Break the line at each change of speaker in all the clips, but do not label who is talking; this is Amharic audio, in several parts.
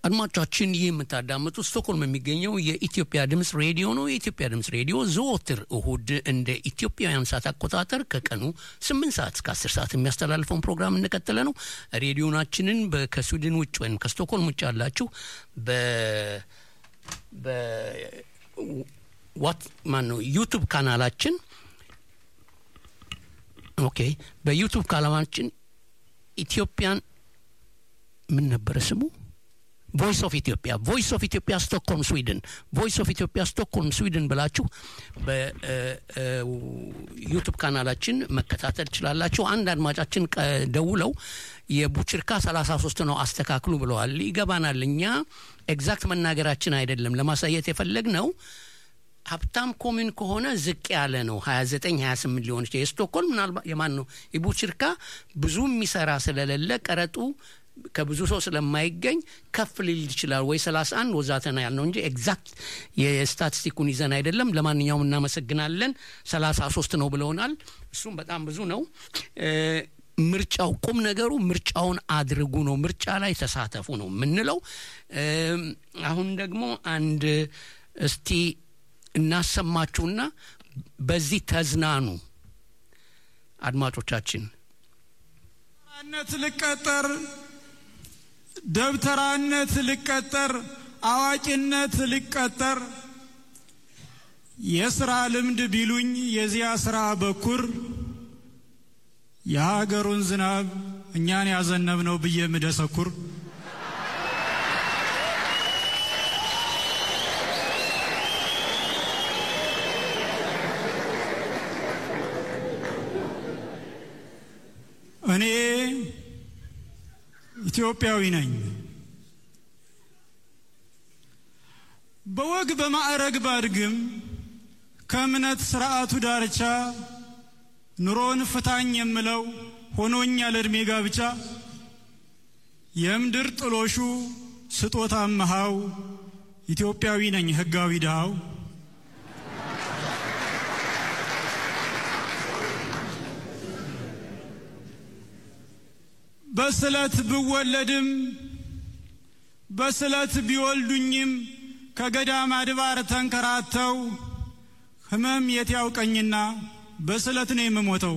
አድማጮቻችን የምታዳምጡት ስቶክሆልም የሚገኘው የኢትዮጵያ ድምጽ ሬዲዮ ነው። የኢትዮጵያ ድምጽ ሬዲዮ ዘወትር እሁድ እንደ ኢትዮጵያውያን ሰዓት አቆጣጠር ከቀኑ 8 ሰዓት እስከ 10 ሰዓት የሚያስተላልፈውን ፕሮግራም እንቀጥለ ነው። ሬዲዮናችንን ከስዊድን ውጭ ወይም ከስቶክሆልም ውጭ ያላችሁ ዩቲዩብ ካናላችን በዩቲዩብ ካናላችን ኢትዮጵያን ምን ነበር ስሙ Voice of Ethiopia Stockholm Sweden Voice of Ethiopia Stockholm Sweden ብላችሁ በዩቲዩብ ካናላችን መከታተል ትችላላችሁ። አንድ አድማጫችን ደውለው የቡችርካ 33 ነው አስተካክሉ ብለዋል። ይገባናል። እኛ ኤግዛክት መናገራችን አይደለም ለማሳየት የፈለግነው ሀብታም ኮሚን ከሆነ ዝቅ ያለ ነው 29 28 ሊሆን ይችላል። የስቶክሆልም ምናልባት የማን ነው የቡችርካ ብዙ የሚሰራ ስለሌለ ቀረጡ ከብዙ ሰው ስለማይገኝ ከፍ ሊል ይችላል ወይ 31 ወዛተና ያልነው እንጂ ኤግዛክት የስታቲስቲኩን ይዘን አይደለም። ለማንኛውም እናመሰግናለን 33 ነው ብለውናል። እሱም በጣም ብዙ ነው። ምርጫው ቁም ነገሩ ምርጫውን አድርጉ ነው። ምርጫ ላይ ተሳተፉ ነው ምንለው። አሁን ደግሞ አንድ እስቲ እናሰማችሁና በዚህ ተዝናኑ አድማጮቻችን።
አነት ልቀጠር ደብተራነት ልቀጠር አዋቂነት ልቀጠር የሥራ ልምድ ቢሉኝ የዚያ ሥራ በኩር የሀገሩን ዝናብ እኛን ያዘነብነው ብዬ ምደሰኩር እኔ ኢትዮጵያዊ ነኝ። በወግ በማዕረግ ባድግም ከእምነት ሥርዓቱ ዳርቻ ኑሮን ፍታኝ የምለው ሆኖኛል ዕድሜ ጋብቻ የምድር ጥሎሹ ስጦታ መሃው ኢትዮጵያዊ ነኝ ሕጋዊ ዳው በስለት ብወለድም በስለት ቢወልዱኝም ከገዳም አድባር ተንከራተው ህመም የት ያውቀኝና በስለት ነው የምሞተው።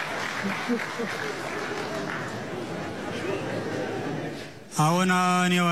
አዎና እኔ